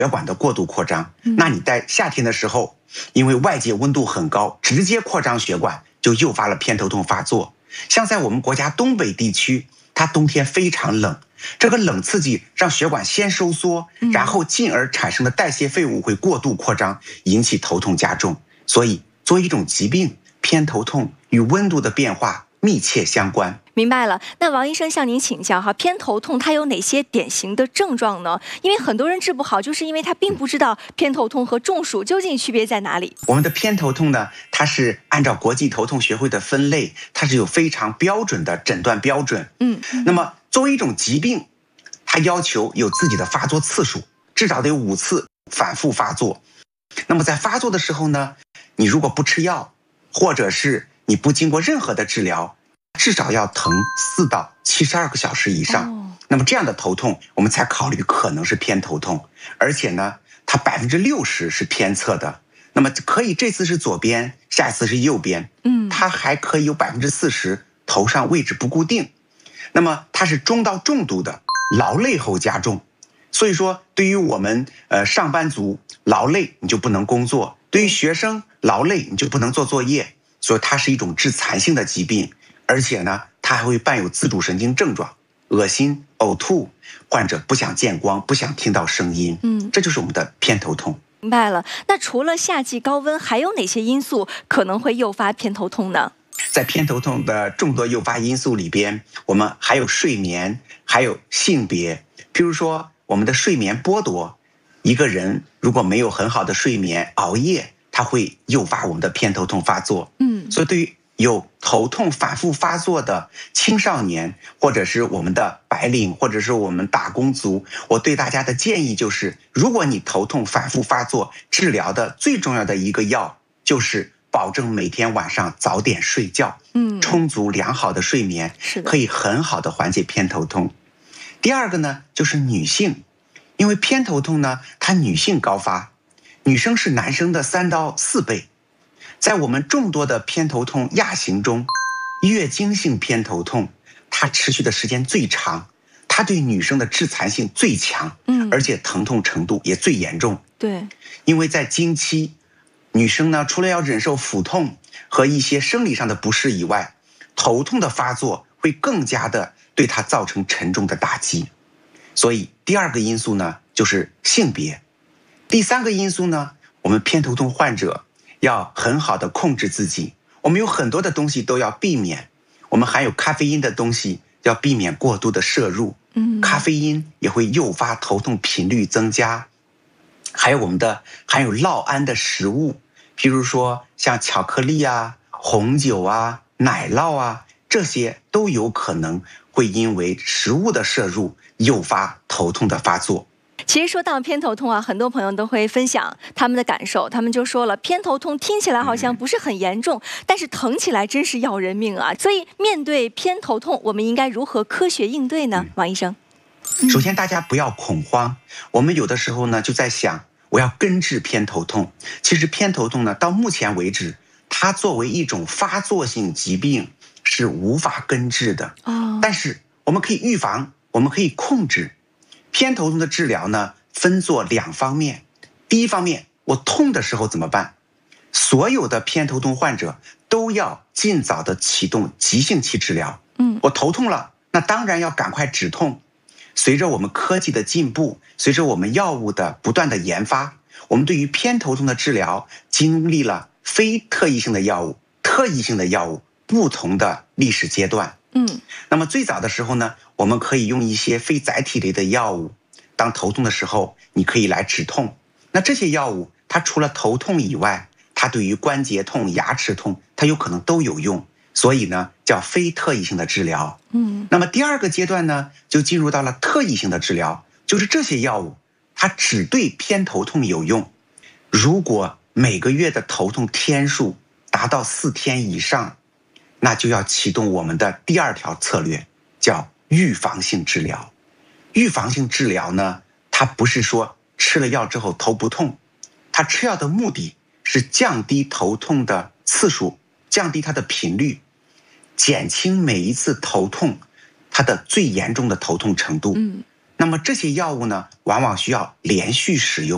血管的过度扩张。那你在夏天的时候，因为外界温度很高，直接扩张血管，就诱发了偏头痛发作。像在我们国家东北地区，它冬天非常冷，这个冷刺激让血管先收缩，然后进而产生的代谢废物会过度扩张，引起头痛加重。所以作为一种疾病，偏头痛与温度的变化密切相关。 明白了。那王医生向您请教哈，偏头痛它有哪些典型的症状呢？因为很多人治不好，就是因为他并不知道偏头痛和中暑究竟区别在哪里。 我们的偏头痛呢，它是按照国际头痛学会的分类，它是有非常标准的诊断标准。那么作为一种疾病，它要求有自己的发作次数，至少得有5次反复发作。那么在发作的时候呢，你如果不吃药，或者是你不经过任何的治疗，至少要疼4到72个小时以上。那么这样的头痛，我们才考虑可能是偏头痛。而且呢，它60%是偏侧的。那么可以这次是左边，下一次是右边。它还可以有40%头上位置不固定。那么它是中到重度的，劳累后加重。所以说，对于我们上班族劳累你就不能工作，对于学生劳累你就不能做作业。所以它是一种致残性的疾病。而且呢，它还会伴有自主神经症状，恶心、呕吐，患者不想见光，不想听到声音。这就是我们的偏头痛。 明白了。那除了夏季高温，还有哪些因素可能会诱发偏头痛呢？ 在偏头痛的众多诱发因素里边，我们还有睡眠，还有性别。譬如说，我们的睡眠剥夺，一个人如果没有很好的睡眠，熬夜，它会诱发我们的偏头痛发作。所以对于有头痛反复发作的青少年，或者是我们的白领，或者是我们打工族，我对大家的建议就是，如果你头痛反复发作，治疗的最重要的一个药就是保证每天晚上早点睡觉，充足良好的睡眠，可以很好的缓解偏头痛。第二个呢，就是女性，因为偏头痛呢，它女性高发，女生是男生的3到4倍。在我们众多的偏头痛亚型中，月经性偏头痛它持续的时间最长，它对女生的致残性最强，而且疼痛程度也最严重。 对， 因为在经期，女生呢除了要忍受腹痛和一些生理上的不适以外，头痛的发作会更加的对她造成沉重的打击。所以第二个因素呢就是性别。第三个因素呢，我们偏头痛患者要很好的控制自己，我们有很多的东西都要避免。我们含有咖啡因的东西要避免过度的摄入，咖啡因也会诱发头痛频率增加。还有我们的含有酪胺的食物，譬如说像巧克力啊、红酒啊、奶酪啊，这些都有可能会因为食物的摄入诱发头痛的发作。 其实说到偏头痛啊，很多朋友都会分享他们的感受，他们就说了，偏头痛听起来好像不是很严重，但是疼起来真是要人命啊。所以面对偏头痛，我们应该如何科学应对呢？王医生。 首先大家不要恐慌，我们有的时候呢就在想，我要根治偏头痛。其实偏头痛呢，到目前为止，它作为一种发作性疾病是无法根治的。但是我们可以预防，我们可以控制。偏头痛的治疗呢，分作2方面。第一方面，我痛的时候怎么办？所有的偏头痛患者都要尽早的启动急性期治疗。我头痛了，那当然要赶快止痛。随着我们科技的进步，随着我们药物的不断的研发，我们对于偏头痛的治疗经历了非特异性的药物、特异性的药物不同的历史阶段。那么最早的时候呢，我们可以用一些非载体类的药物，当头痛的时候你可以来止痛。那这些药物它除了头痛以外，它对于关节痛、牙齿痛它有可能都有用，所以呢叫非特异性的治疗。那么第二个阶段呢，就进入到了特异性的治疗，就是这些药物它只对偏头痛有用。如果每个月的头痛天数达到4天以上，那就要启动我们的第2条策略，叫预防性治疗。预防性治疗呢，它不是说吃了药之后头不痛，它吃药的目的是降低头痛的次数，降低它的频率，减轻每一次头痛它的最严重的头痛程度。那么这些药物呢，往往需要连续使用。